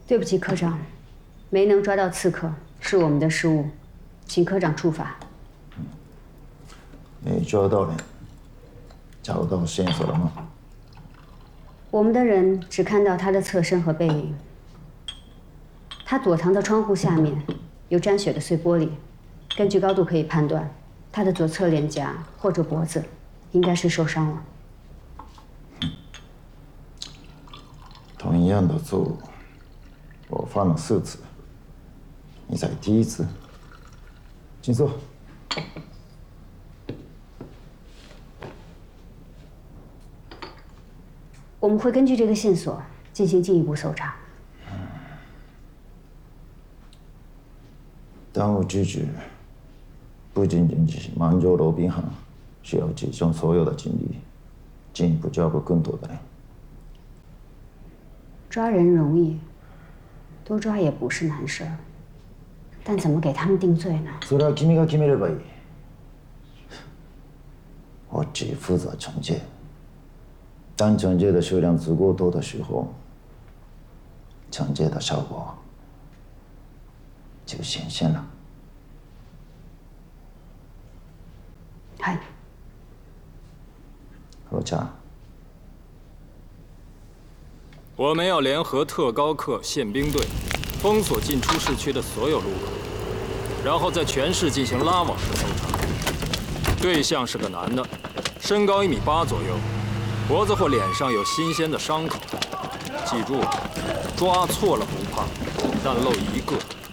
对不起，科长，没能抓到刺客是我们的失误，请科长处罚。 没抓到人，找到线索了吗？ 我们的人只看到他的侧身和背影。他躲藏的窗户下面有沾血的碎玻璃，根据高度可以判断，他的左侧脸颊或者脖子应该是受伤了。 同样的错误，我犯了4次，你才第1次。请坐。 我们会根据这个线索进行进一步搜查。 当务之急，不仅仅是满洲罗宾汉，需要集中所有的精力，进一步抓捕更多的人。 抓人容易，多抓也不是难事儿，但怎么给他们定罪呢？ それは君が決めればいい。我只负责惩戒。当惩戒的数量足够多的时候，惩戒的效果就显现了。 はい。 喝茶。 我们要联合特高课宪兵队，封锁进出市区的所有路口，然后在全市进行拉网式搜查。对象是个男的，身高1.8米左右，脖子或脸上有新鲜的伤口。记住，抓错了不怕，但漏一个